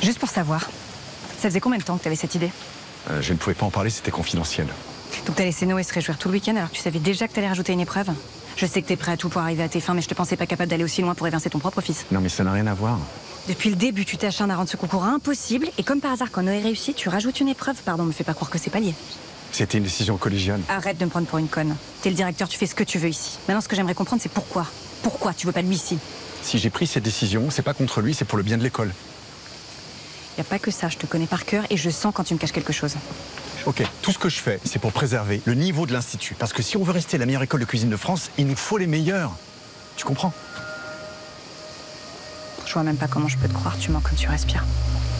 Juste pour savoir, ça faisait combien de temps que t'avais cette idée? Je ne pouvais pas en parler, c'était confidentiel. Donc t'as laissé Noé se réjouir tout le week-end alors que tu savais déjà que t'allais rajouter une épreuve? Je sais que t'es prêt à tout pour arriver à tes fins, mais je te pensais pas capable d'aller aussi loin pour évincer ton propre fils. Non mais ça n'a rien à voir. Depuis le début, tu t'acharnes à rendre ce concours impossible, et comme par hasard, quand Noé réussit, tu rajoutes une épreuve. Pardon, me fais pas croire que c'est pas lié. C'était une décision collégiale. Arrête de me prendre pour une conne. T'es le directeur, tu fais ce que tu veux ici. Maintenant, ce que j'aimerais comprendre, c'est pourquoi. Pourquoi tu veux pas de lui ici? Si j'ai pris cette décision, c'est pas contre lui, c'est pour le bien de l'école. Y a pas que ça, je te connais par cœur et je sens quand tu me caches quelque chose. Ok, tout ce que je fais, c'est pour préserver le niveau de l'Institut. Parce que si on veut rester la meilleure école de cuisine de France, il nous faut les meilleurs. Tu comprends? Je vois même pas comment je peux te croire, tu mens comme tu respires.